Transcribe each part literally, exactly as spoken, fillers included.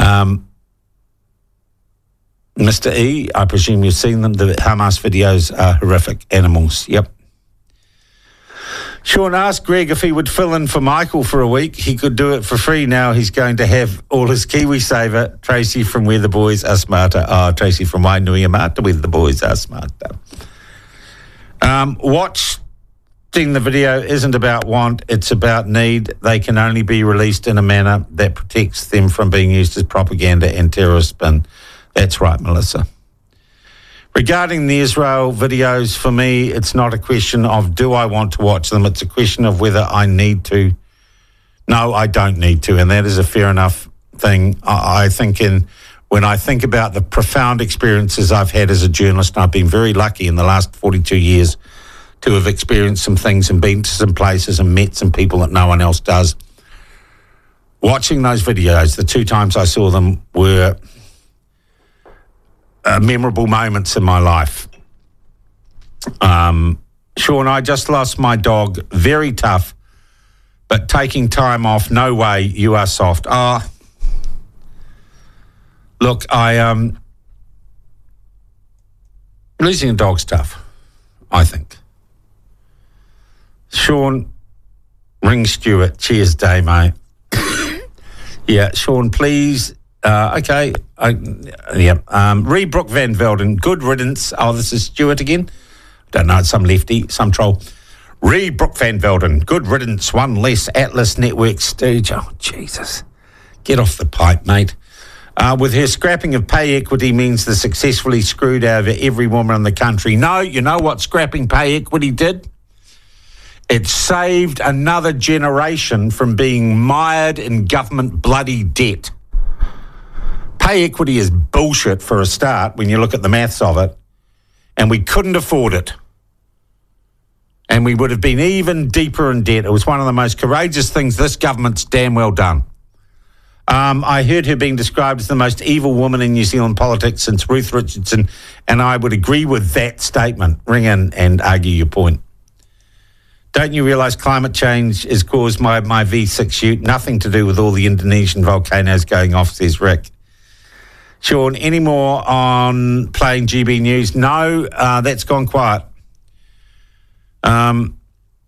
Um, Mister E, I presume you've seen them. The Hamas videos are horrific. Animals, yep. Sean asked Greg if he would fill in for Michael for a week. He could do it for free now. He's going to have all his Kiwi saver. Tracy from Where the Boys Are Smarter. Oh, Tracy from Wainui Amata, Where the Boys Are Smarter. Um, watching the video isn't about want, it's about need. They can only be released in a manner that protects them from being used as propaganda and terrorist spin. That's right, Melissa. Regarding the Israel videos, for me, it's not a question of do I want to watch them. It's a question of whether I need to. No, I don't need to, and that is a fair enough thing. I, I think in when I think about the profound experiences I've had as a journalist, and I've been very lucky in the last forty-two years to have experienced some things and been to some places and met some people that no one else does. Watching those videos, the two times I saw them were Uh, memorable moments in my life. Um, Sean, I just lost my dog. Very tough, but taking time off, no way, you are soft. Ah, oh, look, I um, losing a dog's tough, I think. Sean, ring Stuart. Cheers, day, mate. Yeah, Sean, please. Uh, okay, I, yeah. Um, Ree Brooke Van Velden, good riddance. Oh, this is Stuart again. Don't know, it's some lefty, some troll. Ree Brooke Van Velden, good riddance. One less Atlas Network stooge. Oh, Jesus. Get off the pipe, mate. Uh, with her scrapping of pay equity means the successfully screwed over every woman in the country. No, you know what scrapping pay equity did? It saved another generation from being mired in government bloody debt. Pay equity is bullshit for a start when you look at the maths of it, and we couldn't afford it. And we would have been even deeper in debt. It was one of the most courageous things this government's damn well done. Um, I heard her being described as the most evil woman in New Zealand politics since Ruth Richardson, and I would agree with that statement. Ring in and argue your point. Don't you realise climate change is caused by my V six ute? Nothing to do with all the Indonesian volcanoes going off, says Rick. Sean, any more on playing G B News? No, uh, that's gone quiet. Um,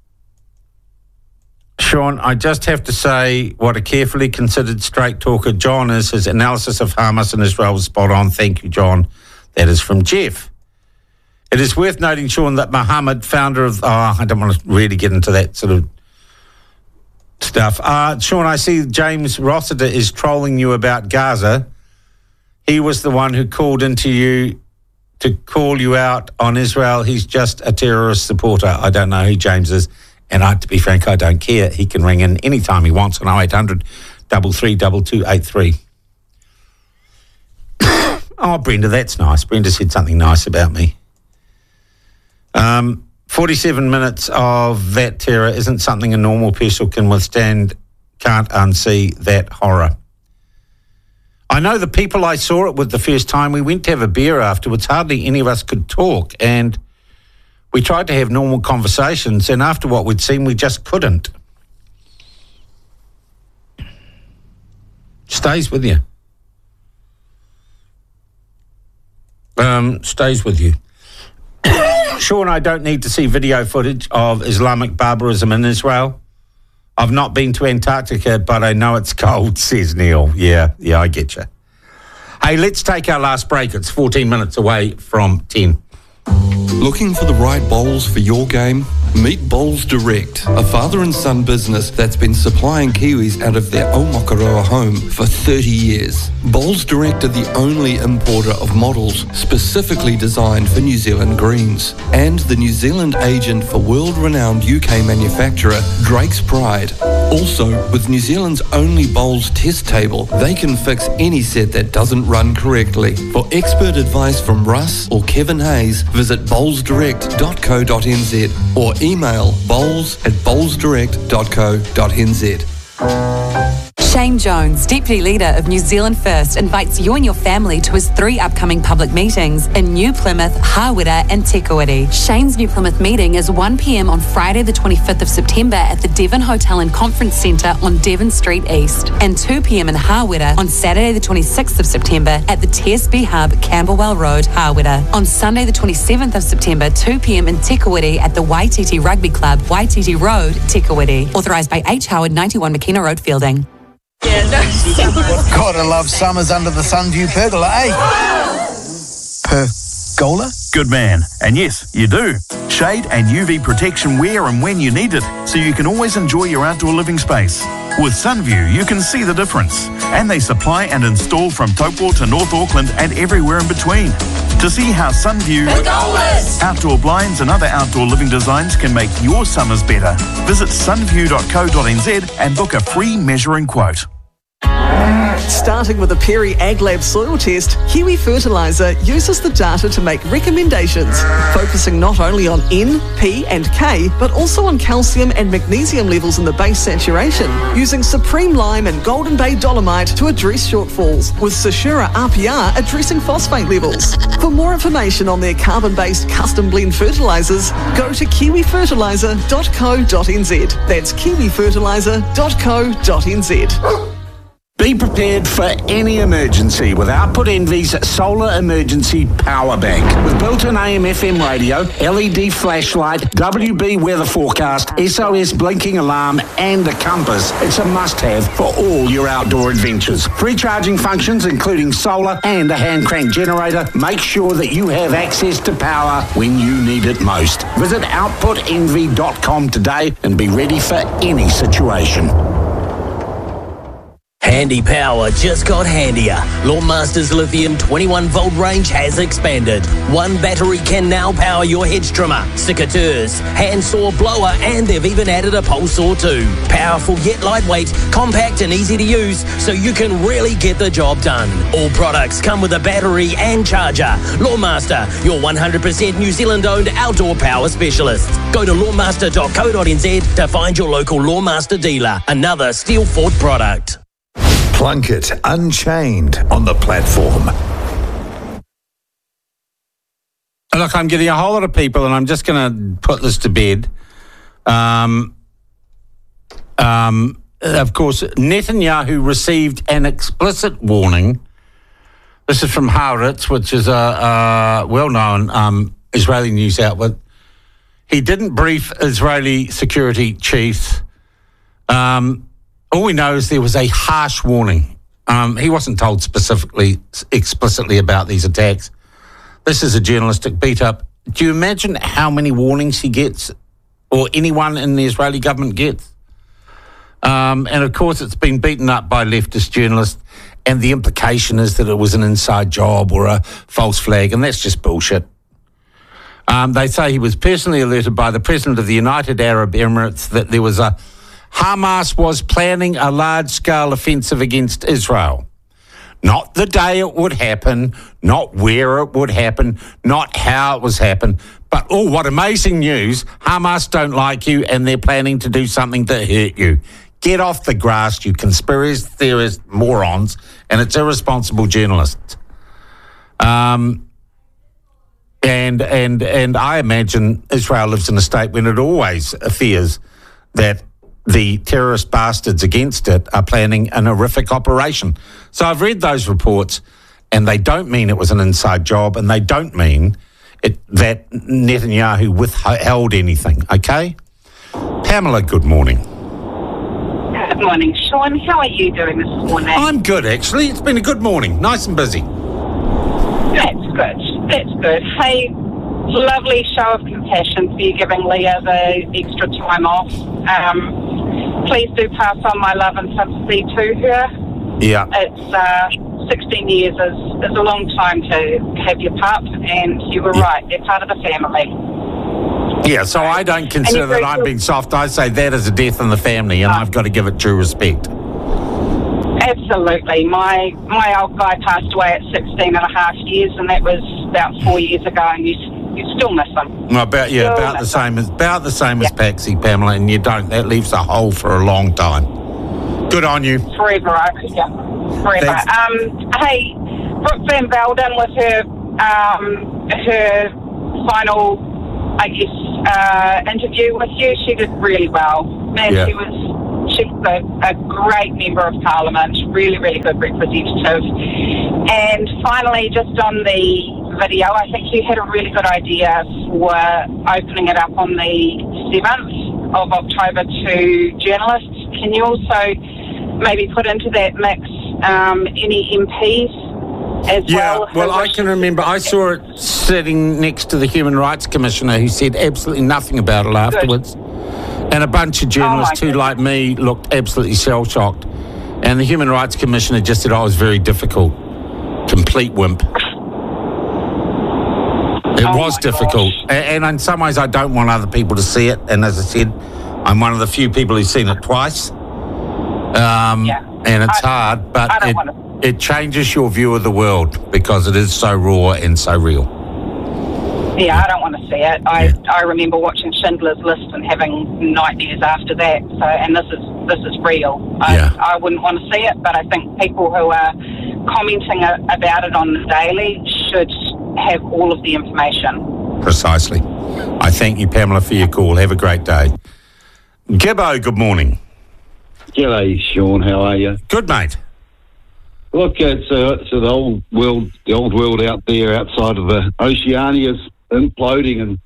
Sean, I just have to say what a carefully considered straight talker John is. His analysis of Hamas and Israel was spot on. Thank you, John. That is from Jeff. It is worth noting, Sean, that Mohammed, founder of... Oh, I don't want to really get into that sort of stuff. Uh, Sean, I see James Rossiter is trolling you about Gaza. He was the one who called into you to call you out on Israel. He's just a terrorist supporter. I don't know who James is. And I, to be frank, I don't care. He can ring in anytime he wants on oh eight hundred, three three two two eight three. Oh, Brenda, that's nice. Brenda said something nice about me. Um, forty-seven minutes of that terror isn't something a normal person can withstand. Can't unsee that horror. I know the people I saw it with the first time, we went to have a beer afterwards. Hardly any of us could talk, and we tried to have normal conversations, and after what we'd seen, we just couldn't. Stays with you. Um, stays with you. Sean, I don't need to see video footage of Islamic barbarism in Israel. I've not been to Antarctica, but I know it's cold, says Neil. Yeah, yeah, I get you. Hey, let's take our last break. It's fourteen minutes away from ten. Looking for the right bowls for your game? Meet Bowls Direct, a father and son business that's been supplying Kiwis out of their Aomakaroa home for thirty years. Bowls Direct are the only importer of models specifically designed for New Zealand greens, and the New Zealand agent for world-renowned U K manufacturer Drake's Pride. Also, with New Zealand's only bowls test table, they can fix any set that doesn't run correctly. For expert advice from Russ or Kevin Hayes, visit bowls direct dot co dot n z or email bowls at bowls direct dot co dot n z. Shane Jones, Deputy Leader of New Zealand First, invites you and your family to his three upcoming public meetings in New Plymouth, Hawera and Te Kuiti. Shane's New Plymouth meeting is one p m on Friday the twenty-fifth of September at the Devon Hotel and Conference Centre on Devon Street East, and two p m in Hawera on Saturday the twenty-sixth of September at the T S B Hub, Camberwell Road, Hawera. On Sunday the twenty-seventh of September, two p m in Te Kuiti at the Waititi Rugby Club, Waititi Road, Te Kuiti. Authorised by H. Howard, ninety-one McKenna Road, Fielding. Yeah, no. Gotta love summers under the Sunview pergola, eh? Pergola? Good man. And yes, you do. Shade and U V protection where and when you need it, so you can always enjoy your outdoor living space. With Sunview, you can see the difference. And they supply and install from Taupo to North Auckland and everywhere in between. To see how Sunview, Pergolas, outdoor blinds and other outdoor living designs can make your summers better, visit sunview dot co dot n z and book a free measuring quote. Starting with a Perry AgLab soil test, Kiwi Fertiliser uses the data to make recommendations, focusing not only on N, P and K, but also on calcium and magnesium levels in the base saturation, using Supreme Lime and Golden Bay Dolomite to address shortfalls, with Sashura R P R addressing phosphate levels. For more information on their carbon-based custom blend fertilisers, go to kiwi fertiliser dot co dot n z. That's kiwi fertiliser dot co dot n z. Be prepared for any emergency with Output Envy's Solar Emergency Power Bank. With built-in A M F M radio, L E D flashlight, W B weather forecast, S O S blinking alarm and a compass, it's a must-have for all your outdoor adventures. Free charging functions including solar and a hand crank generator. Make sure that you have access to power when you need it most. Visit output envy dot com today and be ready for any situation. Handy Power just got handier. Lawnmaster's lithium twenty-one volt range has expanded. One battery can now power your hedge trimmer, secateurs, handsaw, blower, and they've even added a pole saw too. Powerful yet lightweight, compact and easy to use, so you can really get the job done. All products come with a battery and charger. Lawnmaster, your one hundred percent New Zealand-owned outdoor power specialist. Go to lawnmaster dot co dot n z to find your local Lawnmaster dealer. Another Steelfort product. Plunkett Unchained on the platform. Look, I'm getting a whole lot of people, and I'm just going to put this to bed. Um, um, of course, Netanyahu received an explicit warning. This is from Haaretz, which is a, a well-known um, Israeli news outlet. He didn't brief Israeli security chiefs. Um, all we know is there was a harsh warning. Um, he wasn't told specifically, explicitly about these attacks. This is a journalistic beat-up. Do you imagine how many warnings he gets, or anyone in the Israeli government gets? Um, and, of course, it's been beaten up by leftist journalists, and the implication is that it was an inside job or a false flag, and that's just bullshit. Um, they say he was personally alerted by the President of the United Arab Emirates that there was a Hamas was planning a large-scale offensive against Israel. Not the day it would happen, not where it would happen, not how it was happen, but, oh, what amazing news, Hamas don't like you and they're planning to do something to hurt you. Get off the grass, you conspiracy theorist morons, and it's irresponsible journalists. Um, and, and, and I imagine Israel lives in a state when it always fears that the terrorist bastards against it are planning an horrific operation. So I've read those reports, and they don't mean it was an inside job, and they don't mean it, that Netanyahu withheld anything, okay? Pamela, good morning. Good morning, Sean. How are you doing this morning? I'm good, actually. It's been a good morning. Nice and busy. That's good. That's good. Hey, lovely show of compassion for you giving Leah the extra time off. Um, please do pass on my love and sympathy to her. Yeah. It's uh, sixteen years is, is a long time to have your pup, and you were yeah. right, they're part of the family. Yeah, so I don't consider that I'm being soft. I say that is a death in the family, and oh. I've got to give it due respect. Absolutely. My my old guy passed away at sixteen and a half years, and that was about four years ago, and you you still miss him. Well, about yeah, still about the same as about the same yeah. as Paxi, Pamela, and you don't. That leaves a hole for a long time. Good on you. Forever, I could, yeah. Forever. Thanks. Um, hey, Brooke Van Velden with her um, her final, I guess, uh, interview with you. She did really well. Man, Yeah. she was she was a, a great member of Parliament, really, really good representative. And finally, just on the video, I think you had a really good idea for opening it up on the seventh of October to journalists. Can you also maybe put into that mix um, any M Ps as Yeah, well? well, who I wish can to remember I saw it sitting next to the Human Rights Commissioner, who said absolutely nothing about it afterwards. And a bunch of journalists Oh, my who, like me, looked absolutely shell-shocked. And the Human Rights Commissioner just said, oh, it was very difficult. Complete wimp. It Oh, was my difficult. gosh. A- And in some ways, I don't want other people to see it. And as I said, I'm one of the few people who've seen it twice. Um, Yeah. And it's I- hard, but I don't it, wanna- it changes your view of the world because it is so raw and so real. Yeah, I don't want to see it. I, I remember watching Schindler's List and having nightmares after that. So, and this is this is real. I, Yeah. I wouldn't want to see it, but I think people who are commenting a, about it on the daily should have all of the information. Precisely. I thank you, Pamela, for your call. Have a great day. Gibbo, good morning. G'day, Sean. How are you? Good, mate. Look, it's, uh, it's the old world, the old world out there outside of the Oceania's imploding, and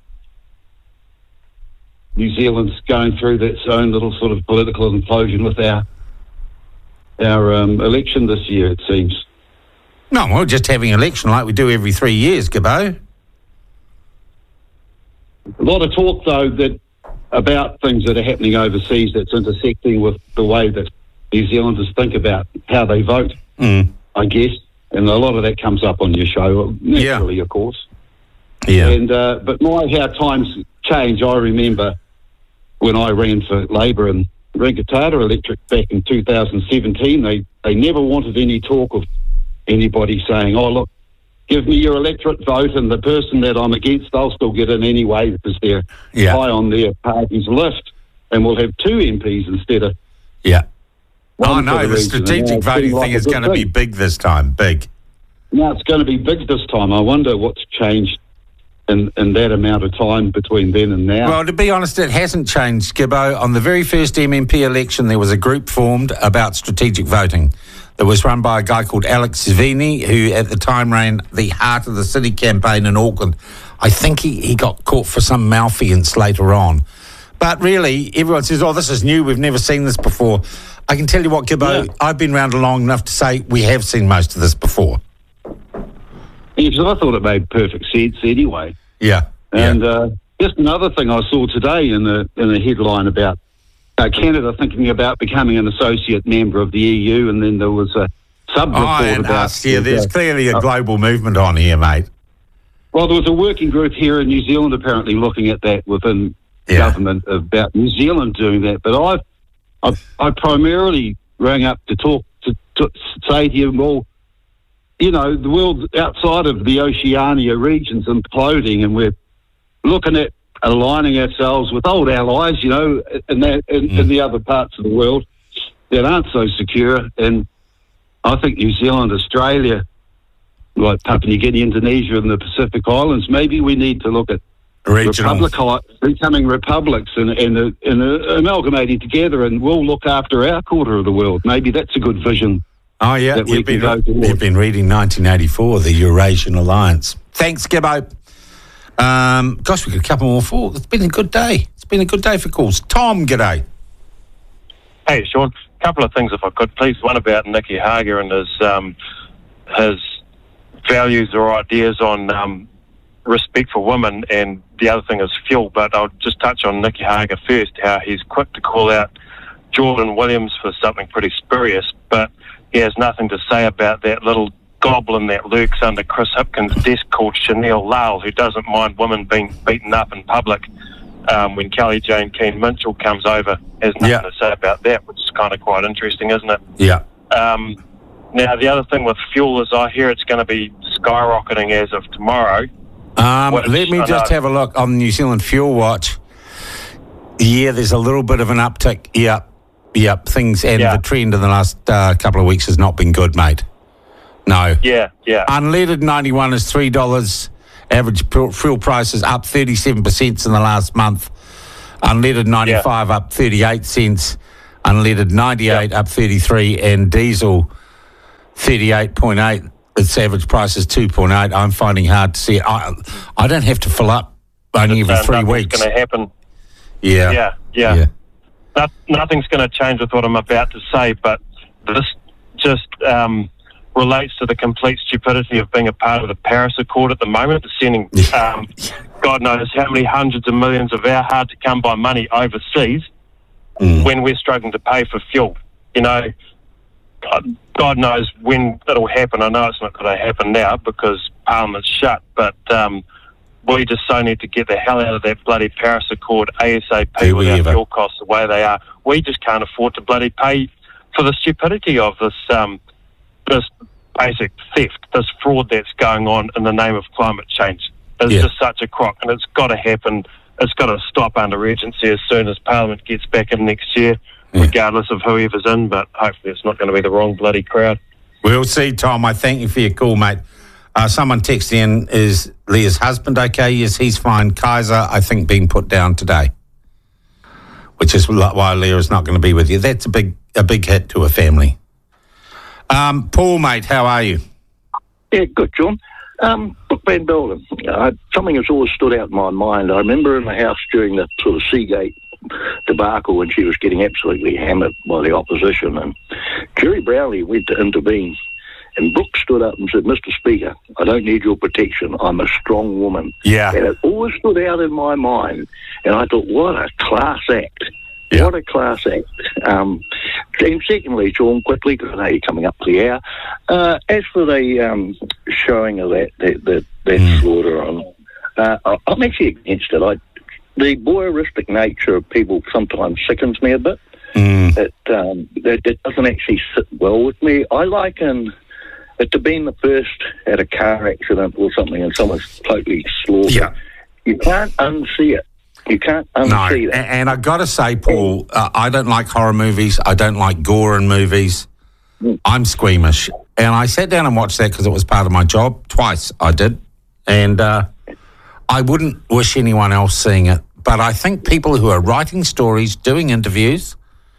New Zealand's going through its own little sort of political implosion with our our um, election this year, it seems. No, we're just having an election like we do every three years, Gibbo. A lot of talk, though, that about things that are happening overseas that's intersecting with the way that New Zealanders think about how they vote, Mm. I guess. And a lot of that comes up on your show, naturally, Yeah. of course. Yeah. And uh, but my how times change. I remember when I ran for Labor in Rangitata Electric back in two thousand seventeen. They they never wanted any talk of anybody saying, "Oh, look, give me your electorate vote, and the person that I'm against, they'll still get in anyway because they're Yeah. high on their party's list, and we'll have two M Ps instead of." Yeah. one Oh, for no, the region. And strategic now it's voting getting like thing a is good going to be thing. big this time. Big. Now it's going to be big this time. I wonder what's changed in, in that amount of time between then and now. Well, to be honest, it hasn't changed, Gibbo. On the very first M M P election, there was a group formed about strategic voting that was run by a guy called Alex Savini, who at the time ran the Heart of the City campaign in Auckland. I think he, he got caught for some malfeasance later on. But really, everyone says, oh, this is new, we've never seen this before. I can tell you what, Gibbo, Yeah. I've been around long enough to say we have seen most of this before. Yes, I thought it made perfect sense anyway. Yeah. And yeah. uh, just another thing I saw today in the in a headline about uh, Canada thinking about becoming an associate member of the E U, and then there was a sub report Oh, and about. us, yeah, there's uh, clearly a uh, global movement on here, mate. Well, there was a working group here in New Zealand apparently looking at that within Yeah. government about New Zealand doing that. But I've, I've I primarily rang up to talk to, to say to you, well, you know, the world outside of the Oceania region's imploding, and we're looking at aligning ourselves with old allies, you know, in, that, in, Mm. in the other parts of the world that aren't so secure. And I think New Zealand, Australia, like Papua New Guinea, Indonesia, and the Pacific Islands, maybe we need to look at Regional. Republic, becoming republics and, and, uh, and uh, amalgamating together, and we'll look after our quarter of the world. Maybe that's a good vision. Oh, yeah, that we you've been, can go towards. you've been reading nineteen eighty-four, the Eurasian Alliance. Thanks, Gibbo. Um, gosh, we got a couple more for. It's been a good day. It's been a good day for calls. Tom, g'day. Hey, Sean. A couple of things, if I could, please. One about Nicky Hager and his um, his values or ideas on um, respect for women, and the other thing is fuel. But I'll just touch on Nicky Hager first, how he's quick to call out Jordan Williams for something pretty spurious, but he has nothing to say about that little goblin that lurks under Chris Hipkins' desk called Chanel Lyle, who doesn't mind women being beaten up in public. Um, when Kelly Jane Keane Mitchell comes over, has nothing Yeah. to say about that, which is kind of quite interesting, isn't it? Yeah. Um, now, the other thing with fuel is I hear it's going to be skyrocketing as of tomorrow. Um, Which let me I just know- have a look on New Zealand Fuel Watch. Yeah, there's a little bit of an uptick. Yeah. Yep, things, and Yeah. the trend in the last uh, couple of weeks has not been good, mate. No. Yeah, yeah. Unleaded ninety-one is three dollars. Average pu- fuel prices up thirty-seven percent in the last month. Unleaded ninety-five up thirty-eight cents. Unleaded ninety-eight up thirty-three, and diesel thirty-eight point eight. Its average price is two point eight. I'm finding hard to see it. I, I don't have to fill up only every Uh, three nothing's weeks. going to happen. Yeah. Yeah, yeah. Yeah. No, nothing's going to change with what I'm about to say, but this just um, relates to the complete stupidity of being a part of the Paris Accord at the moment, sending um, God knows how many hundreds of millions of our hard-to-come-by money overseas Mm. when we're struggling to pay for fuel. You know, God, God knows when it'll happen. I know it's not going to happen now because Parliament's shut, but um, we just so need to get the hell out of that bloody Paris Accord ASAP Do with we our ever? fuel costs the way they are. We just can't afford to bloody pay for the stupidity of this um, this basic theft, this fraud that's going on in the name of climate change. It's Yeah. just such a crock, and it's got to happen. It's got to stop under urgency as soon as Parliament gets back in next year, Yeah. regardless of whoever's in, but hopefully it's not going to be the wrong bloody crowd. We'll see, Tom. I thank you for your call, mate. Uh, someone texted in, is Leah's husband okay? Yes, he's fine. Kaiser, I think, being put down today, which is why Leah is not going to be with you. That's a big a big hit to a family. Um, Paul, mate, how are you? Yeah, good, John. Um, look, Van Belden, uh, something has always stood out in my mind. I remember in the house during the sort of Seagate debacle when she was getting absolutely hammered by the opposition, and Jerry Brownlee went to intervene, and Brooks stood up and said, Mister Speaker, I don't need your protection. I'm a strong woman. Yeah. And it always stood out in my mind, and I thought, what a class act. Yeah. What a class act. Um, and secondly, Sean, quickly, because I know you're coming up to the hour, uh, as for the um, showing of that that, that, that Mm. slaughter on, uh, I- I'm actually against it. I, the voyeuristic nature of people sometimes sickens me a bit. Mm. It, um, it, it doesn't actually sit well with me. I liken it to being the first at a car accident or something and someone's totally slaughtered. Yeah. You can't unsee it. You can't No, unsee a- that. and I've got to say, Paul, uh, I don't like horror movies. I don't like gore in movies. I'm squeamish. And I sat down and watched that because it was part of my job. Twice I did. And uh, I wouldn't wish anyone else seeing it. But I think people who are writing stories, doing interviews,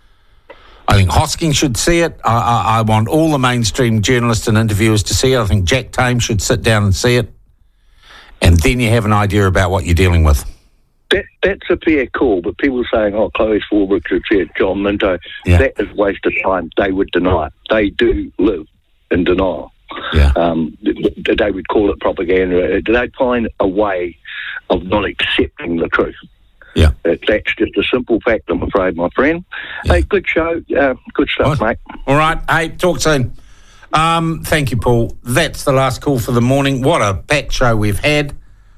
I think Hosking should see it. I, I, I want all the mainstream journalists and interviewers to see it. I think Jack Tame should sit down and see it. And then you have an idea about what you're dealing with. That, that's a fair call, but people saying, oh, Chloe Swarbrick should see it, John Minto, Yeah. that is a waste of time. They would deny it. They do live in denial. Yeah. Um, th- th- they would call it propaganda. They find a way of not accepting the truth. Yeah. That, that's just a simple fact, I'm afraid, my friend. Yeah. Hey, good show. Uh, good stuff, mate. All right. Hey, talk soon. Um, thank you, Paul. That's the last call for the morning. What a packed show we've had.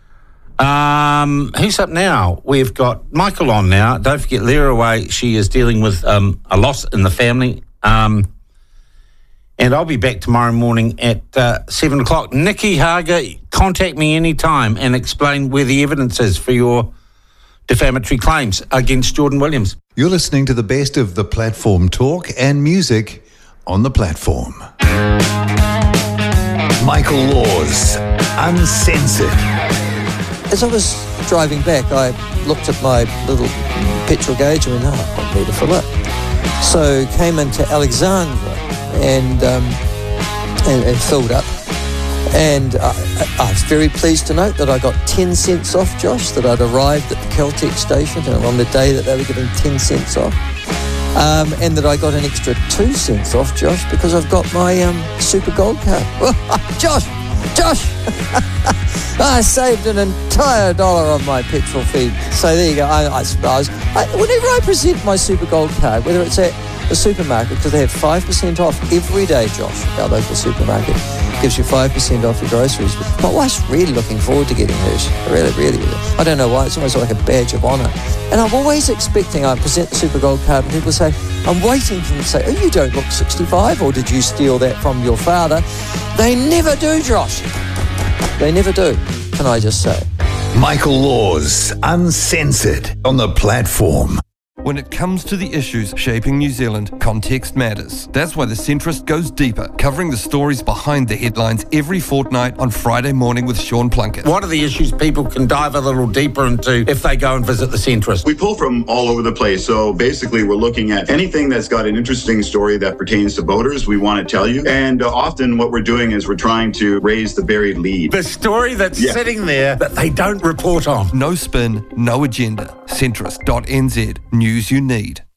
Um, who's up now? We've got Michael on now. Don't forget Leah away. She is dealing with um, a loss in the family. Um, and I'll be back tomorrow morning at uh, seven o'clock. Nikki Hager, contact me anytime and explain where the evidence is for your defamatory claims against Jordan Williams. You're listening to the best of the platform talk and music on the platform. Michael Laws, Uncensored. As I was driving back, I looked at my little petrol gauge and went, oh, I need to fill up. So came into Alexandra and, um, and, and filled up. And I, I was very pleased to note that I got ten cents off, Josh, that I'd arrived at the Caltex station and on the day that they were giving ten cents off. Um, and that I got an extra two cents off, Josh, because I've got my um, Super Gold card. Josh! Josh! I saved an entire dollar on my petrol feed. So there you go. I, I suppose I, whenever I present my Super Gold card, whether it's at a supermarket, because they have five percent off every day, Josh, our local supermarket, gives you five percent off your groceries. My wife's really looking forward to getting hers. Really, really, really. I don't know why. It's almost like a badge of honour. And I'm always expecting, I present the Super Gold card and people say, I'm waiting for them to say, oh, you don't look sixty-five, or did you steal that from your father? They never do, Josh. They never do, can I just say. Michael Laws, Uncensored on the platform. When it comes to the issues shaping New Zealand, context matters. That's why The Centrist goes deeper, covering the stories behind the headlines every fortnight on Friday morning with Sean Plunkett. What are the issues people can dive a little deeper into if they go and visit The Centrist? We pull from all over the place. So basically, we're looking at anything that's got an interesting story that pertains to voters. We want to tell you. And uh, often what we're doing is we're trying to raise the buried lead. The story that's yeah. sitting there that they don't report on. No spin, no agenda. Centrist dot n z. News you need.